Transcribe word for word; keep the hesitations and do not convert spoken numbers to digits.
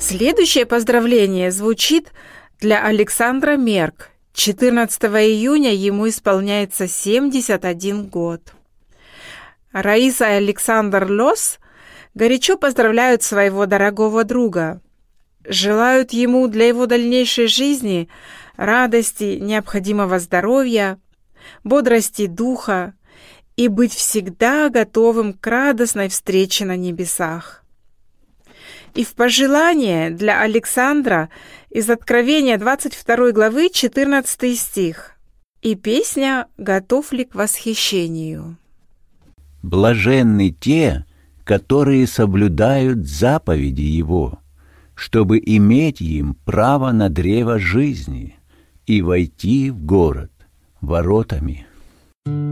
Следующее поздравление звучит для Александра Мерк. четырнадцатого июня ему исполняется семьдесят один год. Раиса и Александр Лос горячо поздравляют своего дорогого друга. Желают ему для его дальнейшей жизни радости, необходимого здоровья, бодрости духа и быть всегда готовым к радостной встрече на небесах. И в пожелание для Александра из Откровения двадцать второй главы четырнадцатый стих. И песня «Готов ли к восхищению». Блаженны те, которые соблюдают заповеди Его, чтобы иметь им право на древо жизни и войти в город воротами.